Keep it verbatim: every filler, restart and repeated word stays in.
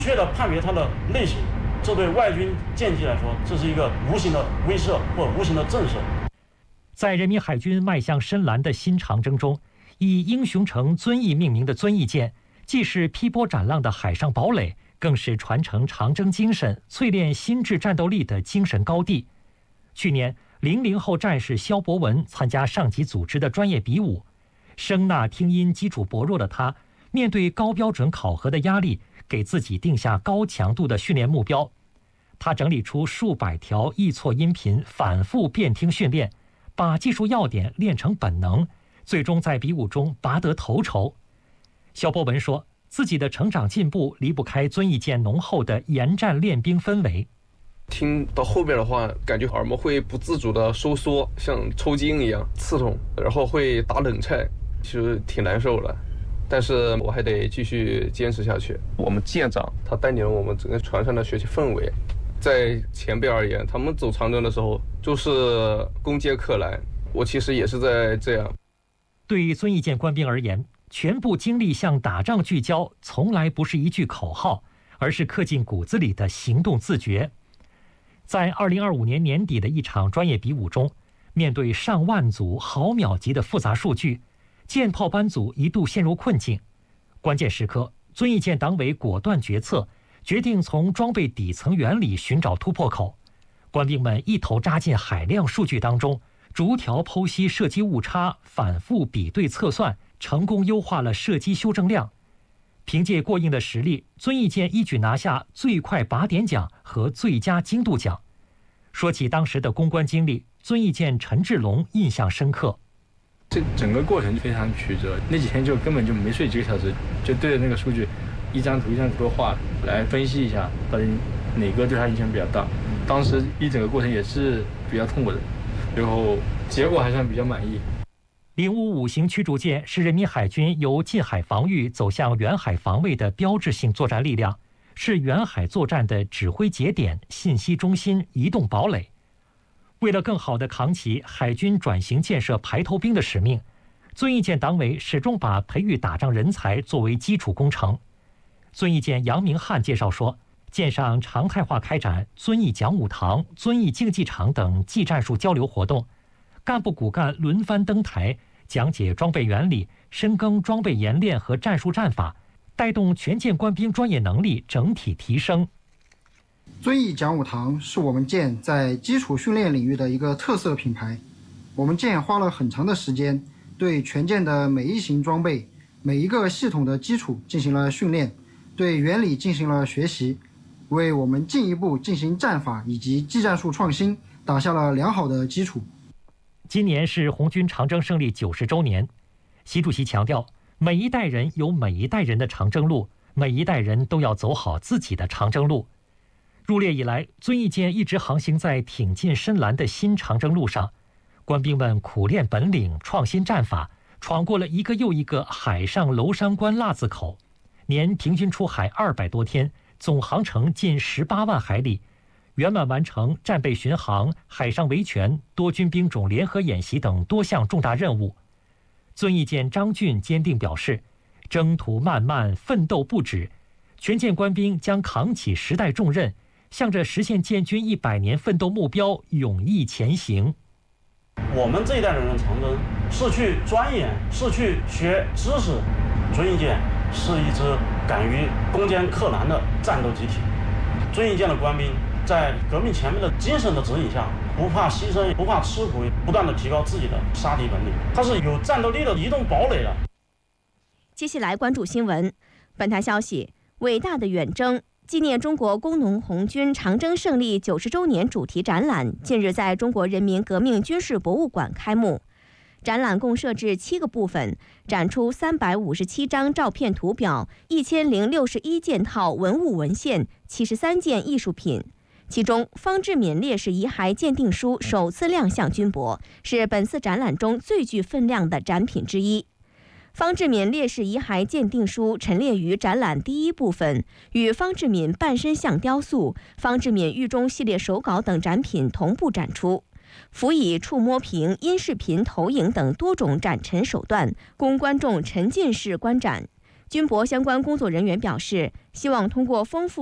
确地判别它的类型，这对外军舰机来说，这是一个无形的威慑或无形的震慑。 在人民海军迈向深蓝的新长征中，以英雄城遵义命名的遵义舰，既是劈波斩浪的海上堡垒，更是传承长征精神、淬炼心智战斗力的精神高地。去年，零零后战士肖博文参加上级组织的专业比武，声纳听音基础薄弱的他，面对高标准考核的压力，给自己定下高强度的训练目标。他整理出数百条易错音频，反复辨听训练，把技术要点练成本能，最终在比武中拔得头筹。肖博文说，自己的成长进步离不开遵义舰浓厚的严战练兵氛围。 听到后边的话，感觉耳膜会不自主的收缩，像抽筋一样刺痛，然后会打冷颤，其实挺难受的。但是我还得继续坚持下去。我们舰长他带领了我们整个船上的学习氛围，在前辈而言，他们走长征的时候就是攻坚克难，我其实也是在这样。 对遵义舰官兵而言，全部精力向打仗聚焦，从来不是一句口号，而是刻进骨子里的行动自觉。在二零二五年年底的一场专业比武中，面对上万组毫秒级的复杂数据，舰炮班组一度陷入困境。关键时刻，遵义舰党委果断决策，决定从装备底层原理寻找突破口。官兵们一头扎进海量数据当中，逐条剖析射击误差，反复比对测算，成功优化了射击修正量。凭借过硬的实力，遵义舰一举拿下最快靶点奖和最佳精度奖。说起当时的攻关经历，遵义舰陈志龙印象深刻。 这整个过程非常曲折，那几天就根本就没睡几个小时，就对着那个数据一张图一张图的画来分析一下，到底哪个对他影响比较大。当时一整个过程也是比较痛苦的，最后结果还算比较满意。 零五五型驱逐舰是人民海军由近海防御走向远海防卫的标志性作战力量，是远海作战的指挥节点、信息中心、移动堡垒。为了更好地扛起海军转型建设排头兵的使命，遵义舰党委始终把培育打仗人才作为基础工程。遵义舰杨明汉介绍说，舰上常态化开展遵义讲武堂、遵义竞技场等技战术交流活动，干部骨干轮番登台，讲解装备原理，深耕装备演练和战术战法，带动全舰官兵专业能力整体提升。 遵义讲武堂是我们舰在基础训练领域的一个特色品牌。我们舰花了很长的时间，对全舰的每一型装备、每一个系统的基础进行了训练，对原理进行了学习，为我们进一步进行战法以及技战术创新打下了良好的基础。 今年是红军长征胜利九十周年，习主席强调，每一代人有每一代人的长征路，每一代人都要走好自己的长征路。入列以来，遵义舰一直航行在挺进深蓝的新长征路上，官兵们苦练本领，创新战法，闯过了一个又一个海上娄山关腊字口，年平均出海二百多天，总航程近十八万海里，圆满完成战备巡航、海上维权、多军兵种联合演习等多项重大任务。遵义舰张俊坚定表示，征途漫漫，奋斗不止，全舰官兵将扛起时代重任，向着实现建军一百年奋斗目标勇毅前行。 我们这一代人的长征是去钻研，是去学知识。遵义舰是一支敢于攻坚克难的战斗集体。遵义舰的官兵在革命前辈的精神的指引下，不怕牺牲，不怕吃苦，不断的提高自己的杀敌本领。它是有战斗力的移动堡垒的。 接下来关注新闻。本台消息，伟大的远征纪念中国工农红军长征胜利九十周年主题展览近日在中国人民革命军事博物馆开幕。展览共设置七个部分，展出三百五十七张照片图表、一千零六十一件套文物文献、七十三件艺术品。其中，方志敏烈士遗骸鉴定书首次亮相军博，是本次展览中最具分量的展品之一。方志敏烈士遗骸鉴定书陈列于展览第一部分，与方志敏半身像雕塑、方志敏狱中系列手稿等展品同步展出。辅以触摸屏、音视频投影等多种展陈手段，供观众沉浸式观展。 军博相关工作人员表示，希望通过丰富